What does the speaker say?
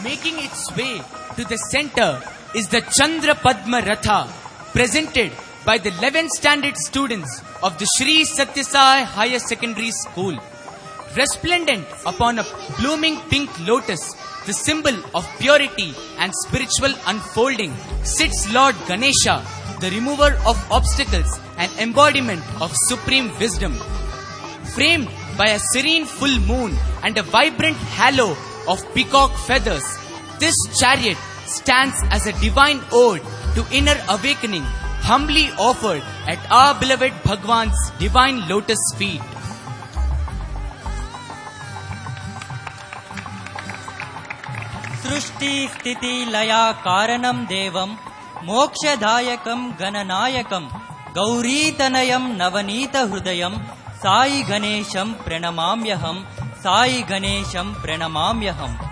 Making its way to the center is the Chandra Padma Ratha, presented by the 11th standard students of the Shri Satya Sai Higher Secondary School. Resplendent upon a blooming pink lotus, the symbol of purity and spiritual unfolding, sits Lord Ganesha, the remover of obstacles and embodiment of supreme wisdom. Framed by a serene full moon and a vibrant halo of peacock feathers, this chariot stands as a divine ode to inner awakening, humbly offered at our beloved Bhagwan's divine lotus feet. Srushti Sthiti Laya Karanam Devam Mokshadayakam Gananayakam Gauritanayam Navanita Hrudayam Sai Ganesham Pranamamyaham Sai Ganesham Pranamamyaham.